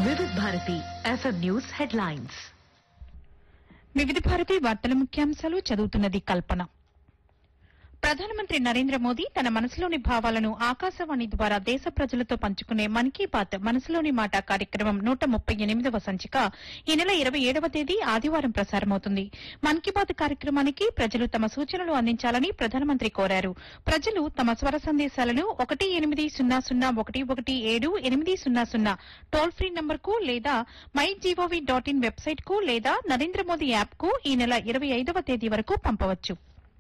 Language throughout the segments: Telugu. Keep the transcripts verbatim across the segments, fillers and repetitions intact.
వివిధ భారతి ఎఫ్ఎం న్యూస్ హెడ్లైన్స్. వివిధ భారతి వార్తల ముఖ్యాంశాలు చదువుతున్నది కల్పన. ప్రధానమంత్రి నరేంద్ర మోదీ తన మనసులోని భావాలను ఆకాశవాణి ద్వారా దేశ ప్రజలతో పంచుకునే మన్ కీ బాత్ మనసులోని మాట కార్యక్రమం నూట ముప్పై ఎనిమిదవ సంచిక ఈ నెల ఇరవై ఏడవ తేదీ ఆదివారం ప్రసారమవుతుంది. మన్ కీ బాత్ కార్యక్రమానికి ప్రజలు తమ సూచనలు అందించాలని ప్రధానమంత్రి కోరారు. ప్రజలు తమ స్వర సందేశాలను ఒకటి ఎనిమిది సున్నా సున్నా ఒకటి ఒకటి ఏడు ఎనిమిది సున్నా సున్నా టోల్ ఫ్రీ నంబర్కు లేదా my GOV dot in website కు లేదా నరేంద్ర మోదీ యాప్ కు ఈ నెల ఇరవై ఐదవ తేదీ వరకు పంపవచ్చు.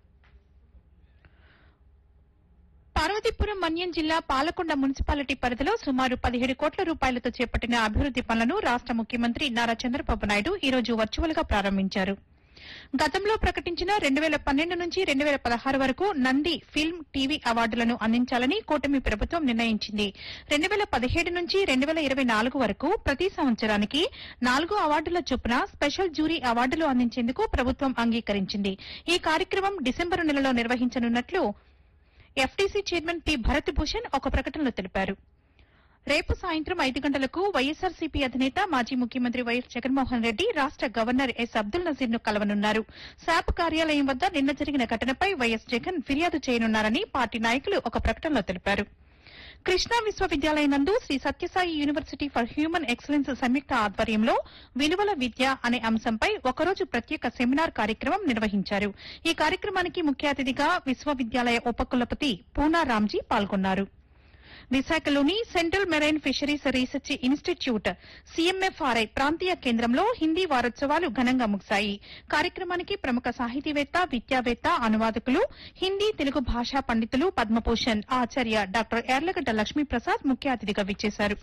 పార్వతీపురం మన్యం జిల్లా పాలకొండ మున్సిపాలిటీ పరిధిలో సుమారు పదిహేడు కోట్ల రూపాయలతో చేపట్టిన అభివృద్ది పనులను రాష్ట ముఖ్యమంత్రి నారా చంద్రబాబు నాయుడు ఈ రోజు వర్చువల్ గా ప్రారంభించారు. గతంలో ప్రకటించిన రెండు వేల పన్నెండు నుంచి రెండు వేల పదహారు వరకు నంది ఫిల్మ్ టీవీ అవార్డులను అందించాలని కూటమి ప్రభుత్వం నిర్ణయించింది. రెండు వేల పదిహేడు నుంచి రెండు వేల ఇరవై నాలుగు వరకు ప్రతి సంవత్సరానికి నాలుగు అవార్డుల చొప్పున స్పెషల్ జ్యూరీ అవార్డులు అందించేందుకు ప్రభుత్వం అంగీకరించింది. ఈ కార్యక్రమం డిసెంబరు నెలలో నిర్వహించనున్నట్లు FTC chairman P Bharat Bhushan ఒక ప్రకటనలో తెలిపారు. రేపు సాయంత్రం ఐదు గంటలకు వైఎస్సార్సీపీ అధినేత మాజీ ముఖ్యమంత్రి వైఎస్ జగన్మోహన్ రెడ్డి రాష్ట గవర్నర్ ఎస్ అబ్దుల్ నజీర్ ను కలవనున్నారు. శాప్ కార్యాలయం వద్ద నిన్న జరిగిన ఘటనపై వైఎస్ జగన్ ఫిర్యాదు చేయనున్నారని పార్టీ నాయకులు ఒక ప్రకటనలో తెలిపారు. కృష్ణా విశ్వవిద్యాలయం నందు Shri Sathya Sai university for human excellence సంయుక్త ఆధ్వర్యంలో విలువల విద్య అనే అంశంపై ఒకరోజు ప్రత్యేక సెమినార్ కార్యక్రమం నిర్వహించారు. ఈ కార్యక్రమానికి ముఖ్య అతిథిగా విశ్వవిద్యాలయ ఉపకులపతి పూనా రామ్జీ పాల్గొన్నారు. విశాఖలోని central marine fisheries research institute CMFRI ప్రాంతీయ కేంద్రంలో హిందీ వారోత్సవాలు ఘనంగా ముగిశాయి. కార్యక్రమానికి ప్రముఖ సాహితీవేత్త, విద్యావేత్త, అనువాదకులు, హిందీ తెలుగు భాషా పండితులు పద్మభూషణ్ ఆచార్య డాక్టర్ యార్లగడ్డ లక్ష్మీప్రసాద్ ముఖ్య అతిథిగా విచ్చేశారు.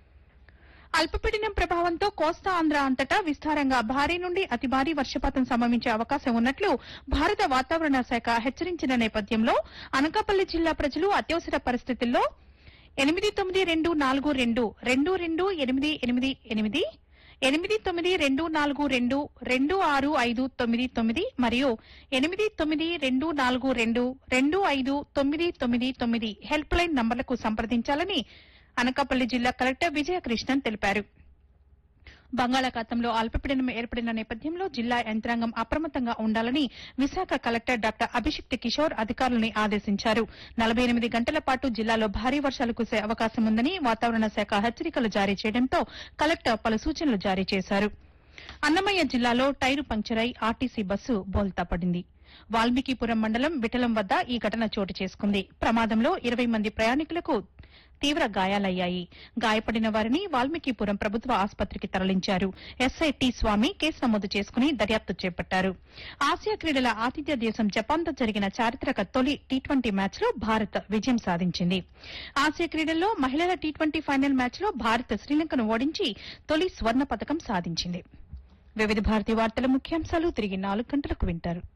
అల్పపీడనం ప్రభావంతో కోస్తా ఆంధ్ర అంతటా విస్తారంగా భారీ నుండి అతి భారీ వర్షపాతం సంభవించే అవకాశం ఉన్నట్లు భారత వాతావరణ శాఖ హెచ్చరించిన నేపథ్యంలో అనకాపల్లి జిల్లా ప్రజలు అత్యవసర పరిస్థితుల్లో ఎనిమిది తొమ్మిది రెండు నాలుగు రెండు రెండు రెండు ఎనిమిది ఎనిమిది ఎనిమిది ఎనిమిది తొమ్మిది రెండు నాలుగు రెండు రెండు ఆరు ఐదు తొమ్మిది తొమ్మిది మరియు ఎనిమిది తొమ్మిది రెండు నాలుగు రెండు రెండు ఐదు తొమ్మిది తొమ్మిది తొమ్మిది హెల్ప్ లైన్ నంబర్లకు సంప్రదించాలని అనకాపల్లి జిల్లా కలెక్టర్ విజయకృష్ణన్ తెలిపారు. బంగాళాఖాతంలో అల్పపీడనం ఏర్పడిన నేపథ్యంలో జిల్లా యంత్రాంగం అప్రమత్తంగా ఉండాలని విశాఖ కలెక్టర్ డాక్టర్ అభిషిక్త్ కిషోర్ అధికారులను ఆదేశించారు. నలభై ఎనిమిది గంటల పాటు జిల్లాలో భారీ వర్షాలు కురిసే అవకాశం ఉందని వాతావరణ శాఖ హెచ్చరికలు జారీ చేయడంతో కలెక్టర్ పలు సూచనలు జారీ చేశారు. అన్నమయ్య జిల్లాలో టైరు పంక్చరై ఆర్టీసీ బస్సు బోల్తా పడింది. వాల్మీకిపురం మండలం విఠలం వద్ద ఈ ఘటన చోటు చేసుకుంది. ప్రమాదంలో ఇరవై మంది ప్రయాణికులకు తీవ్ర గాయాలయ్యాయి. గాయపడిన వారిని వాల్మీకిపురం ప్రభుత్వ ఆసుపత్రికి తరలించారు. ఎస్ఐ టి స్వామి కేసు నమోదు చేసుకుని దర్యాప్తు చేపట్టారు. ఆసియా క్రీడల ఆతిథ్య దేశం జపాన్తో జరిగిన చారిత్రక తొలి టీ ట్వంటీ మ్యాచ్లో భారత్ విజయం సాధించింది. ఆసియా క్రీడల్లో మహిళల టీ ట్వంటీ ఫైనల్ మ్యాచ్లో భారత్ శ్రీలంకను ఓడించి తొలి స్వర్ణ పతకం సాధించింది. వివిధ భారతి వార్తల ముఖ్యాంశాలు తిరిగి నాలుగు గంటలకు వింటారు.